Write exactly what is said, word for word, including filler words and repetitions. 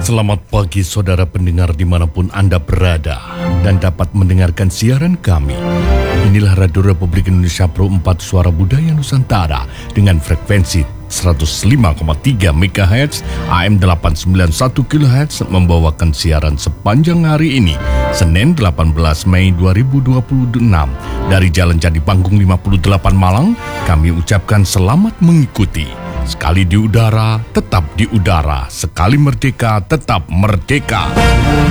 Selamat pagi saudara pendengar dimanapun Anda berada dan dapat mendengarkan siaran kami. Inilah Radio Republik Indonesia Pro empat Suara Budaya Nusantara dengan frekuensi seratus lima koma tiga megahertz A M delapan sembilan satu kilohertz membawakan siaran sepanjang hari ini, Senin delapan belas Mei dua ribu dua puluh enam dari Jalan Candi Panggung lima puluh delapan Malang. Kami ucapkan selamat mengikuti. Sekali di udara, tetap di udara. Sekali merdeka, tetap merdeka.